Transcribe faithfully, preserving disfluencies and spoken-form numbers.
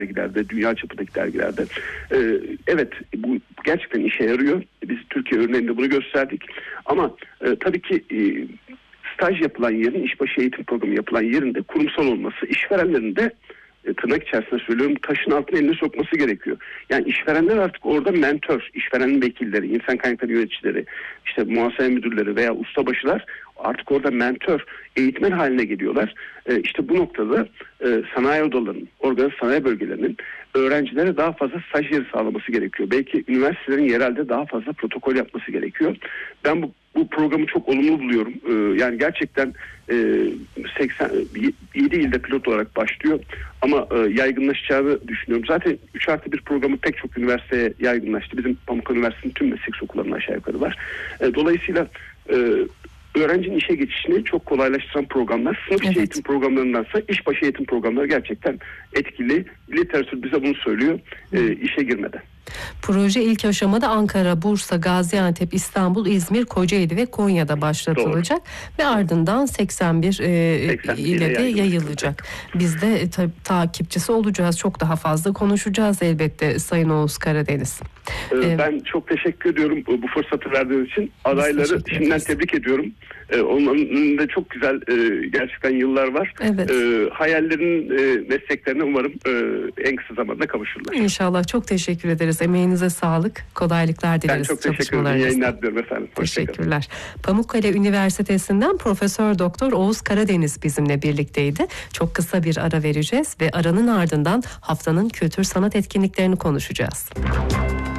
dergilerde, dünya çapındaki dergilerde. Ee, evet, bu gerçekten işe yarıyor. Biz Türkiye örneğinde bunu gösterdik. Ama e, tabii ki e, staj yapılan yerin, işbaşı eğitim programı yapılan yerin de kurumsal olması, işverenlerin de e, tırnak içerisinde söylüyorum, taşın altına elini sokması gerekiyor. Yani işverenler artık orada mentor, işverenin vekilleri, insan kaynakları yöneticileri, işte muhasebe müdürleri veya ustabaşılar artık orada mentor, eğitmen haline geliyorlar. E, işte bu noktada e, sanayi odalarının, organize sanayi bölgelerinin öğrencilere daha fazla staj yeri sağlaması gerekiyor. Belki üniversitelerin yerelde daha fazla protokol yapması gerekiyor. Ben bu, bu programı çok olumlu buluyorum. E, yani gerçekten e, seksen yedi ilde pilot olarak başlıyor ama e, yaygınlaşacağını düşünüyorum. Zaten üç artı bir programı pek çok üniversiteye yaygınlaştı. Bizim Pamukkale Üniversitesi'nin tüm meslek okullarının aşağı yukarı var. E, dolayısıyla e, öğrencinin işe geçişini çok kolaylaştıran programlar, sınıf içi evet. eğitim programlarındansa işbaşı eğitim programları gerçekten etkili. Literatür bize bunu söylüyor e, işe girmeden. Proje ilk aşamada Ankara, Bursa, Gaziantep, İstanbul, İzmir, Kocaeli ve Konya'da başlatılacak. Doğru. Ve ardından seksen bir e, seksen ile de yayılacak. Biz de ta, takipçisi olacağız. Çok daha fazla konuşacağız elbette Sayın Oğuz Karadeniz. Ee, ee, ben çok teşekkür ediyorum bu fırsatı verdiğiniz için. Adayları şimdiden tebrik ediyorum. Ee, onların önünde çok güzel e, gerçekten yıllar var. Evet. Ee, hayallerinin e, mesleklerine umarım e, en kısa zamanda kavuşurlar. İnşallah. Çok teşekkür ederiz. Emeğinize sağlık. Kolaylıklar dileriz. Ben çok teşekkür ederim. Yayınlar diliyorum efendim. Teşekkürler. Pamukkale Üniversitesi'nden Profesör Doktor Oğuz Karadeniz bizimle birlikteydi. Çok kısa bir ara vereceğiz ve aranın ardından haftanın kültür sanat etkinliklerini konuşacağız.